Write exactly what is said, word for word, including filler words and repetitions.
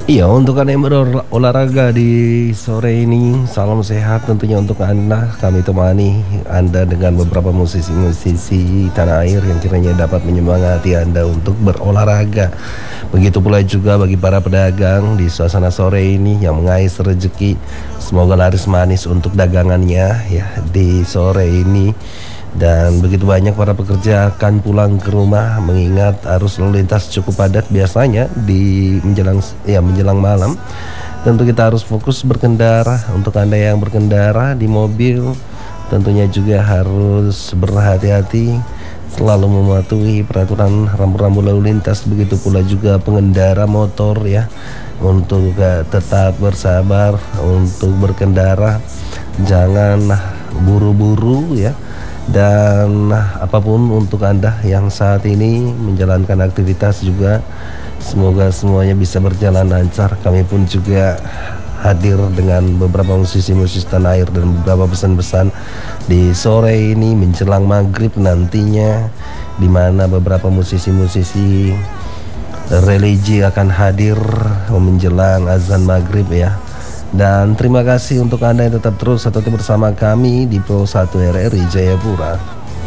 Iya, untuk Anda yang berolahraga di sore ini, salam sehat tentunya untuk Anda. Kami temani Anda dengan beberapa musisi-musisi tanah air yang kiranya dapat menyemangati Anda untuk berolahraga. Begitu pula juga bagi para pedagang di suasana sore ini yang mengais rezeki. Semoga laris manis untuk dagangannya ya di sore ini. Dan begitu banyak para pekerja akan pulang ke rumah mengingat arus lalu lintas cukup padat biasanya di menjelang ya menjelang malam. Tentu kita harus fokus berkendara. Untuk Anda yang berkendara di mobil tentunya juga harus berhati-hati, selalu mematuhi peraturan rambu-rambu lalu lintas. Begitu pula juga pengendara motor ya, untuk uh, tetap bersabar untuk berkendara, jangan buru-buru ya. Dan apapun untuk Anda yang saat ini menjalankan aktivitas juga, semoga semuanya bisa berjalan lancar. Kami pun juga hadir dengan beberapa musisi-musisi tanah air dan beberapa pesan-pesan di sore ini menjelang maghrib nantinya, di mana beberapa musisi-musisi religi akan hadir menjelang azan maghrib ya. Dan terima kasih untuk Anda yang tetap terus atau bersama kami di Pro satu R R I Jayapura.